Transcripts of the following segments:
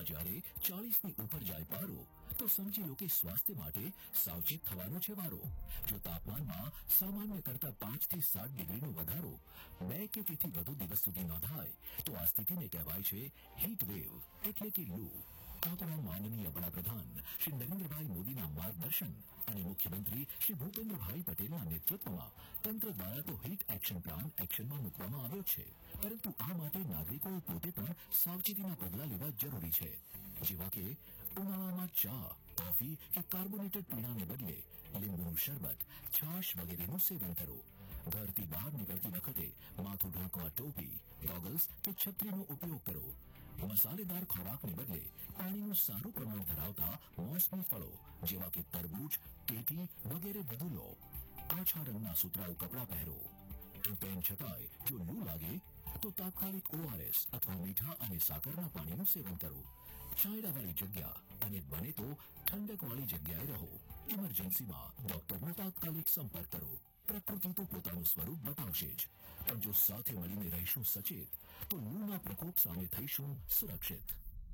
જ્યારે 40 ની ઉપર જાય પારો તો સમજી લો કે સ્વાસ્થ્ય માટે સાવચેત થવાનો છે વારો. જો તાપમાનમાં સામાન્ય કરતા 5 થી 7 ડિગ્રીનો વધારો 2 કે તેથી વધુ દિવસ સુધી નોંધાય તો આ સ્થિતિને કહેવાય છે હીટ વેવ એટલે કે લૂ. આપણા માનનીય વડાપ્રધાન શ્રી નરેન્દ્રભાઈ મોદીના માર્ગદર્શન અને મુખ્યમંત્રી શ્રી ભૂપેન્દ્રભાઈ પટેલના નેતૃત્વમાં તંત્ર દ્વારા તો હીટ એક્શન પ્લાન એક્શનમાં મૂકવામાં આવ્યો છે, પરંતુ આ માટે નાગરિકોએ પોતે પણ સાવચેતીના પગલાં લેવા જરૂરી છે, જેવા કે ઉનાળામાં ચા, કોફી કે કાર્બોનેટેડ પીણાને બદલે લીંબુનું શરબત, છાશ વગેરેનું સેવન કરો. ઘરથી બહાર નીકળતી વખતે માથું ઢાંકવા ટોપી, ગોગલ્સ કે છત્રીનો ઉપયોગ કરો. મસાલેદાર ખોરાકને બદલે પાણીનું સારું પ્રમાણ ધરાવતા મોસમી ફળો જેવા કે તરબૂચ, કેટી વગેરે વધુ લો. આછા રંગના સુતરાઉ કપડાં પહેરો. તેમ છતાંય જો લૂ લાગે તો તાત્કાલિક ORS અથવા મીઠા અને સાકરના પાણીનું સેવન કરો. છાંયડાવાળી જગ્યા અને બને તો ઠંડકવાળી જગ્યાએ રહો. ઇમરજન્સીમાં ડોક્ટરનો તાત્કાલિક સંપર્ક કરો. પ્રકૃતિ તો પોતાનું સ્વરૂપ બતાવશે જ, પણ જો સાથે મળીને રહીશું સચેત તો લૂના પ્રકોપ સામે થઈશું સુરક્ષિત.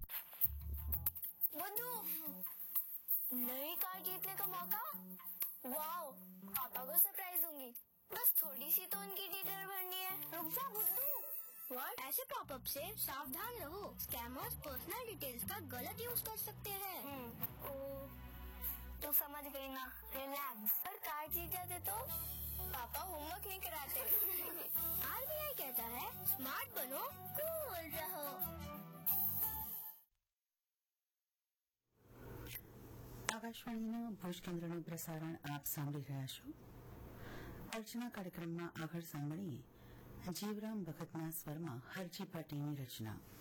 बुद्धू, नई कार जीतने का मौका? वाओ, पापा को सरप्राइज दूंगी. बस थोड़ी सी तो उनकी डिटेल भरनी है. रुक जा बुद्धू. व्हाट? ऐसे पॉपअप से सावधान रहो. स्कैमर्स पर्सनल डिटेल्स का गलत यूज कर सकते हैं. तो समझ गई ना. रिलैक्स. पर कार जीत जाते तो पापा होमवर्क नहीं कराते. RBI कहता है स्मार्ट बनो, कूल रहो. આકાશવાણીના ભુજ કેન્દ્રનું પ્રસારણ આપ સાંભળી રહ્યા છો. અર્ચના કાર્યક્રમમાં આગળ સાંભળીએ જીવરામ ભગતના સ્વરમાં હરજી પાટીની રચના.